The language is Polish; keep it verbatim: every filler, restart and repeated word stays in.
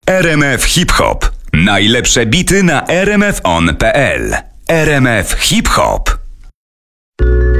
R M F Hip Hop. Najlepsze bity na r m f on kropka p l. R M F Hip Hop.